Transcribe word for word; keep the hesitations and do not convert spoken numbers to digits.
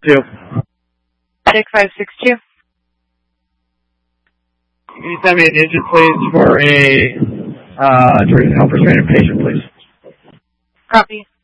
two. Medic five six two. Can you send me an engine, please, for a uh, to help restrain a patient, please? Copy.